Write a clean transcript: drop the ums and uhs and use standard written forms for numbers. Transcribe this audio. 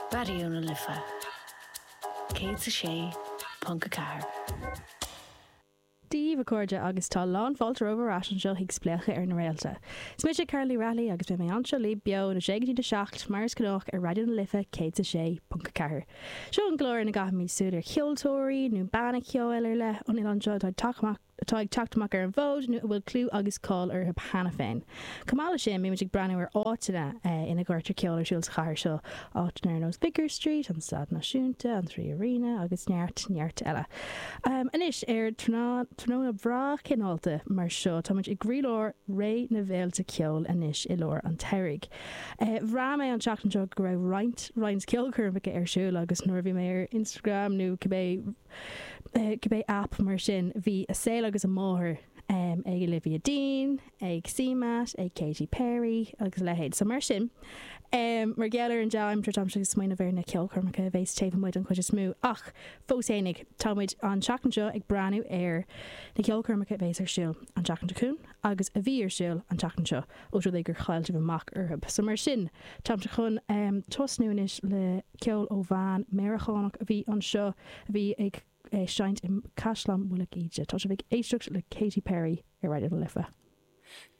Radio na Lifa. Cé sa sé, Punca Car. Díomh cóide agus tá lán fáiltar óhrás an seo hiag spléacha ar na réalta. Smuid sé Carly Rally agus be mé anseo lí beo na 7 mars gnách ar Radio na Lifa cé sa sé Punca Car. Seo an glóir na gath mí súidir cheoltóirí nó banna ceoil ar le an an seo tá ag teachtamach ar an bhód nó bhfuil clú agus cáil ar hena féin. Camála sin mí muidir breanú ar átainna ina gcuirtar ceoil ar siúil chair seo átainna ar Nós Bigger Street, an Stad Náisiúnta, an Trí Arena agus neart eile. Anis ar tróna bhrá cinálta mar seo tá muid i grílór ré na bhéalta ceoil anis I lór an teirig. Bhrá mé an teachtan seo go raibh roinns ceolcurrmacha ar siúil agus nuair bhí mé ar Instagram nó go app mar sin bhí a saoil agus a móthir ag Olivia Dean, ag Seamat, ag Katy Perry agus lehéid. So mar sin, mar gealar an deim tram se smaoine bhar na ceolcurrmacha bhééis taobh an chuide smú ach fósénig támuid an teachtan seo ag breanú ar na ceolcurrmacha bhééis ar siúil an teachtan chun agus a bhí ar siúil an teachtan seo ó gur chailte bhach orthab. So mar sin táimte chun tosnúis le ceol ó bhain marachánach a bhí an seo a bhí ag seint im Caslam mula ide. Tá sé bh éisteach le Katy Perry ar Radio na Lifa.